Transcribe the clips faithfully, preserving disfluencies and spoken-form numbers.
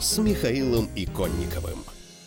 с Михаилом Иконниковым.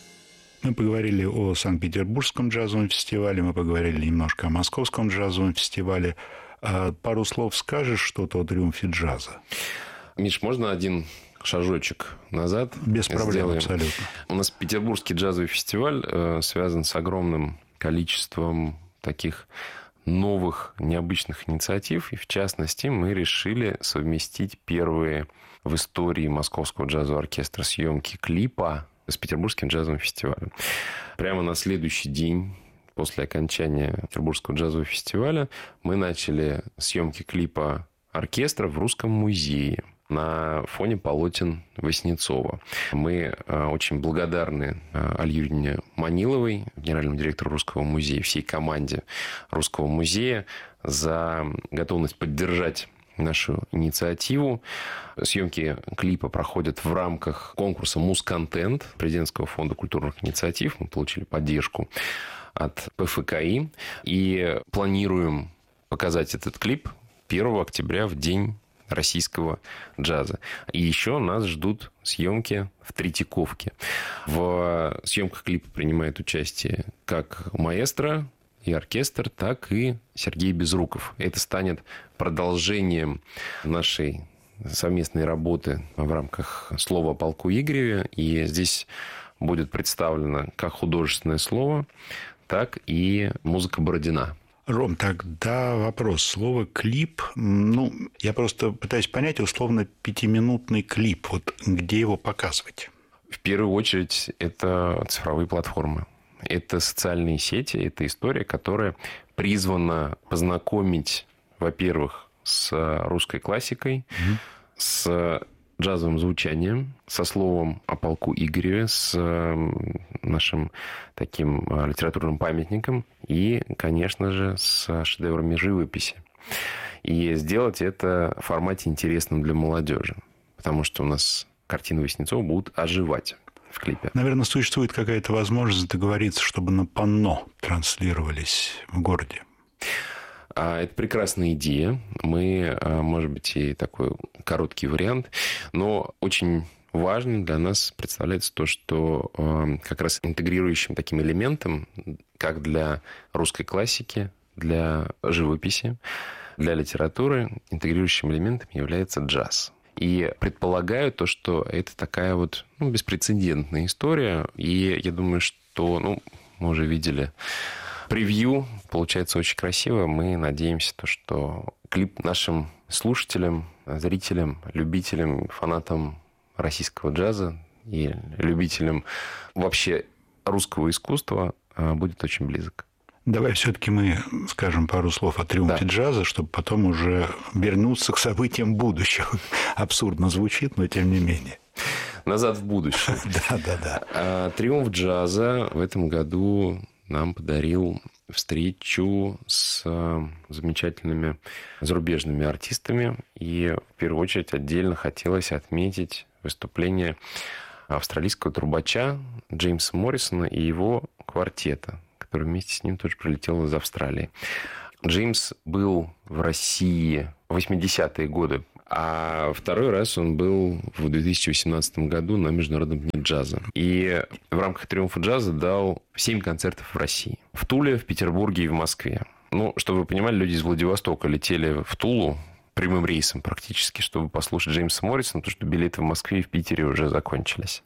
Мы поговорили о Санкт-Петербургском джазовом фестивале, мы поговорили немножко о Московском джазовом фестивале. Пару слов скажешь что-то о триумфе джаза? Миш, можно один шажочек назад? Без проблем, сделаем? Абсолютно. У нас Петербургский джазовый фестиваль э, связан с огромным количеством таких новых, необычных инициатив. И, в частности, мы решили совместить первые в истории Московского джазового оркестра съемки клипа с Петербургским джазовым фестивалем. Прямо на следующий день после окончания Петербургского джазового фестиваля мы начали съемки клипа оркестра в Русском музее на фоне полотен Васнецова. Мы очень благодарны Алле Юрьевне Маниловой, генеральному директору Русского музея, всей команде Русского музея за готовность поддержать нашу инициативу. Съемки клипа проходят в рамках конкурса «Музконтент» Президентского фонда культурных инициатив. Мы получили поддержку от ПФКИ и планируем показать этот клип первого октября в День российского джаза. И еще нас ждут съемки в Третьяковке. В съемках клипа принимает участие как маэстро и оркестр, так и Сергей Безруков. Это станет продолжением нашей совместной работы в рамках слова о полку Игореве. И здесь будет представлено как художественное слово, так и музыка Бородина. Ром, тогда вопрос. Слово «клип», ну, я просто пытаюсь понять, условно, пятиминутный клип. Вот где его показывать? В первую очередь, это цифровые платформы. Это социальные сети, это история, которая призвана познакомить, во-первых, с русской классикой, mm-hmm. с джазовым звучанием, со словом о полку Игореве, с нашим таким литературным памятником и, конечно же, с шедеврами живописи. И сделать это в формате интересном для молодежи, потому что у нас картины Васнецова будут оживать в клипе. Наверное, существует какая-то возможность договориться, чтобы на панно транслировались в городе. Это прекрасная идея. Мы, может быть, и такой короткий вариант, но очень важным для нас представляется то, что как раз интегрирующим таким элементом, как для русской классики, для живописи, для литературы, интегрирующим элементом является джаз. И предполагаю то, что это такая вот ну, беспрецедентная история. И я думаю, что ну, мы уже видели превью. Получается очень красиво. Мы надеемся, то, что клип нашим слушателям, зрителям, любителям, фанатам российского джаза и любителям вообще русского искусства будет очень близок. Давай все-таки мы скажем пару слов о триумфе да. джаза, чтобы потом уже вернуться к событиям будущего. Абсурдно звучит, но тем не менее. Назад в будущее. Да, да, да. Триумф джаза в этом году нам подарил встречу с замечательными зарубежными артистами. И в первую очередь отдельно хотелось отметить выступление австралийского трубача Джеймса Моррисона и его квартета, который вместе с ним тоже прилетел из Австралии. Джеймс был в России в восьмидесятые годы, а второй раз он был в две тысячи восемнадцатом году на Международном дне джаза. И в рамках «Триумфа джаза» дал семь концертов в России. В Туле, в Петербурге и в Москве. Ну, чтобы вы понимали, люди из Владивостока летели в Тулу прямым рейсом практически, чтобы послушать Джеймса Моррисона, потому что билеты в Москве и в Питере уже закончились.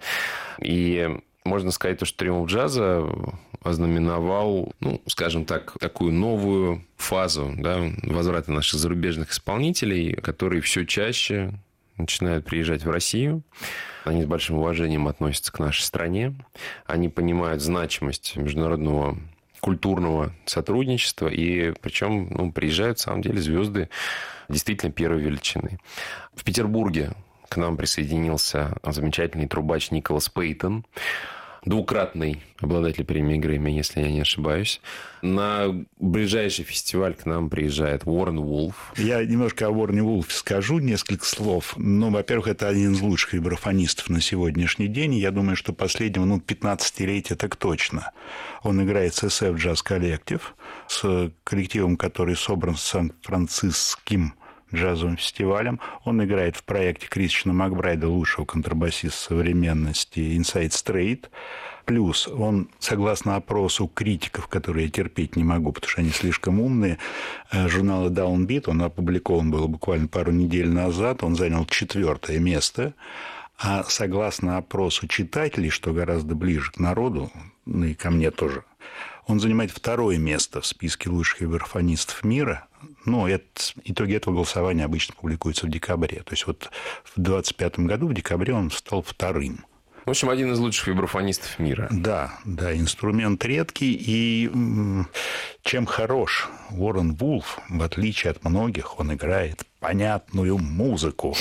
И можно сказать, что «Триумф джаза» ознаменовал, ну, скажем так, такую новую фазу да, возврата наших зарубежных исполнителей, которые все чаще начинают приезжать в Россию. Они с большим уважением относятся к нашей стране. Они понимают значимость международного культурного сотрудничества. И причем ну, приезжают, на самом деле, звезды действительно первой величины. В Петербурге к нам присоединился замечательный трубач Николас Пейтон, двукратный обладатель премии Грэмми, если я не ошибаюсь. На ближайший фестиваль к нам приезжает Уоррен Вулф. Я немножко о Уоррене Вулфе скажу несколько слов. Ну, во-первых, это один из лучших вибрафонистов на сегодняшний день. Я думаю, что последнего, ну, пятнадцатилетия так точно. Он играет с эс эф Jazz Collective, с коллективом, который собран с Сан-Франциским джазовым фестивалем. Он играет в проекте Крисчена Макбрайда, лучшего контрабасиста современности, Inside Straight. Плюс он, согласно опросу критиков, которые я терпеть не могу, потому что они слишком умные, журнала Downbeat, он опубликован был буквально пару недель назад, он занял четвертое место. А согласно опросу читателей, что гораздо ближе к народу, ну и ко мне тоже, он занимает второе место в списке лучших вибрафонистов мира. Но это, итоги этого голосования обычно публикуются в декабре. То есть вот в двадцать пятом году, в декабре, он стал вторым. В общем, один из лучших вибрафонистов мира. Да, да, инструмент редкий. И чем хорош Уоррен Вулф, в отличие от многих, он играет понятную музыку.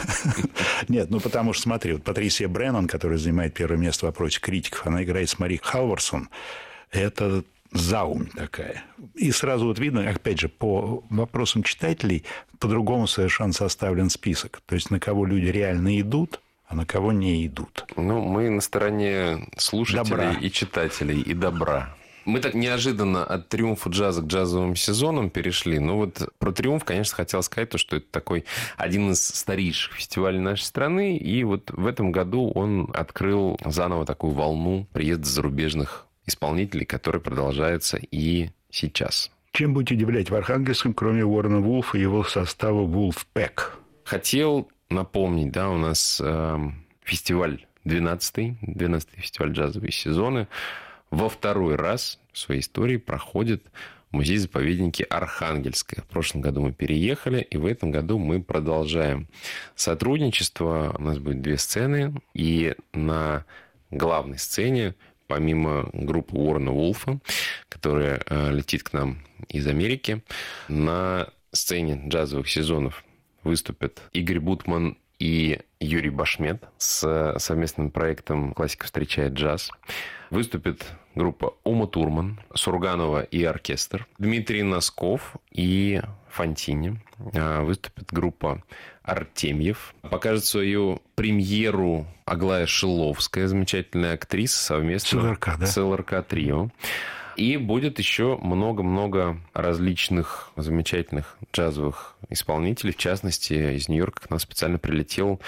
Нет, ну потому что, смотри, вот Патрисия Бреннан, которая занимает первое место в вопросе критиков, она играет с Мари Халварсон. Это заумь такая. И сразу вот видно, опять же, по вопросам читателей по-другому совершенно составлен список. То есть на кого люди реально идут, а на кого не идут. Ну, мы на стороне слушателей добра. И читателей, и добра. Мы так неожиданно от триумфа джаза к джазовым сезонам перешли. Но вот про триумф, конечно, хотел сказать, то, что это такой один из старейших фестивалей нашей страны. И вот в этом году он открыл заново такую волну приезда зарубежных исполнителей, который продолжается и сейчас. Чем будете удивлять в Архангельском, кроме Уоррена Вулфа и его состава Wolfpack? Хотел напомнить, да, у нас э, фестиваль двенадцатый, двенадцатый фестиваль «Джазовые сезоны» во второй раз в своей истории проходит в музее-заповеднике Архангельское. В прошлом году мы переехали, и в этом году мы продолжаем сотрудничество. У нас будет две сцены, и на главной сцене, помимо группы Уоррена Вулфа, которая э, летит к нам из Америки, на сцене джазовых сезонов выступят Игорь Бутман и Юрий Башмет с совместным проектом «Классика встречает джаз». Выступит группа Ума Турман, Сурганова и оркестр. Дмитрий Носков и Фонтини. Выступит группа Артемьев. Покажет свою премьеру Аглая Шиловская, замечательная актриса, совместно с ЛРК, да? с ЛРК «Трио». И будет еще много-много различных замечательных джазовых исполнителей. В частности, из Нью-Йорка к нам специально прилетел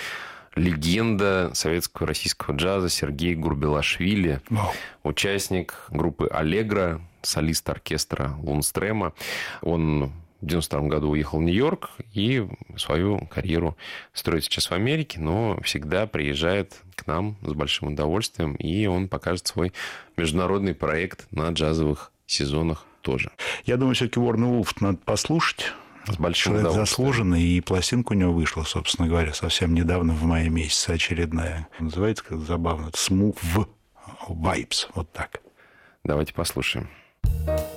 легенда советского российского джаза Сергей Гурбелашвили, wow. участник группы «Аллегро», солист оркестра Лунстрема. Он в девяносто втором году уехал в Нью-Йорк и свою карьеру строит сейчас в Америке, но всегда приезжает к нам с большим удовольствием, и он покажет свой международный проект на джазовых сезонах тоже. Я думаю, все-таки Уоррена Вулфа надо послушать. С большим Человек удовольствием. Заслуженный, и пластинка у него вышла, собственно говоря, совсем недавно, в мае месяце, очередная. Называется, как забавно, Smooth Vibes, вот так. Давайте послушаем.